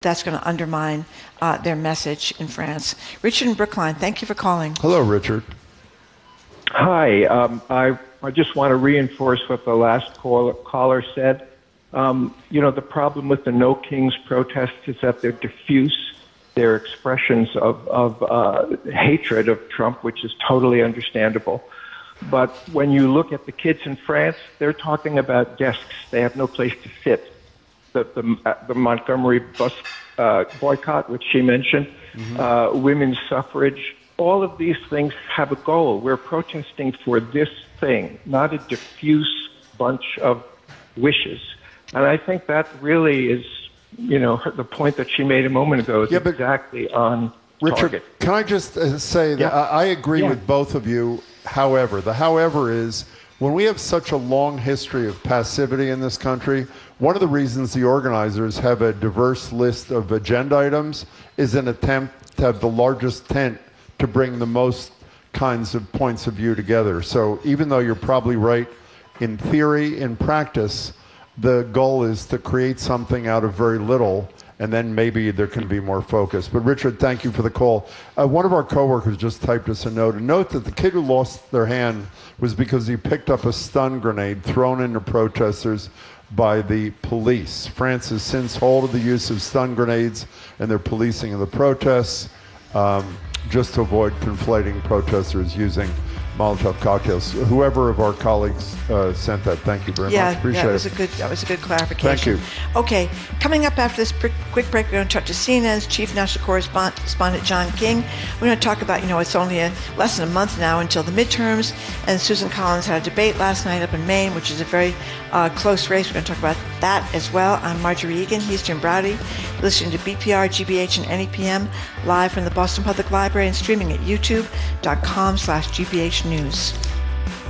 that's going to undermine their message in France. Richard in Brookline, thank you for calling. Hello, Richard. Hi. I just want to reinforce what the last caller said. The problem with the No Kings protests is that they're diffuse. They're expressions of hatred of Trump, which is totally understandable. But when you look at the kids in France, they're talking about desks. They have no place to sit. The Montgomery bus boycott, which she mentioned, women's suffrage, all of these things have a goal. We're protesting for this thing, not a diffuse bunch of wishes. And I think that really is, the point that she made a moment ago is exactly on Richard, target. Can I just say that I agree with both of you. However, the however is when we have such a long history of passivity in this country, one of the reasons the organizers have a diverse list of agenda items is an attempt to have the largest tent to bring the most kinds of points of view together. So even though you're probably right in theory, in practice, the goal is to create something out of very little, and then maybe there can be more focus. But Richard, thank you for the call. One of our coworkers just typed us a note that the kid who lost their hand was because he picked up a stun grenade thrown into protesters by the police. France has since halted the use of stun grenades and their policing of the protests, just to avoid conflating protesters using Molotov cocktails. Whoever of our colleagues sent that, thank you very much. Appreciate it. That was a good clarification. Thank you. Okay, coming up after this quick break, we're going to talk to CNN's Chief National Correspondent John King. We're going to talk about, it's only less than a month now until the midterms, and Susan Collins had a debate last night up in Maine, which is a very close race. We're going to talk about that as well. I'm Marjorie Egan. He's Jim Browdy. Listening to BPR, GBH, and NEPM live from the Boston Public Library and streaming at youtube.com/GBH News.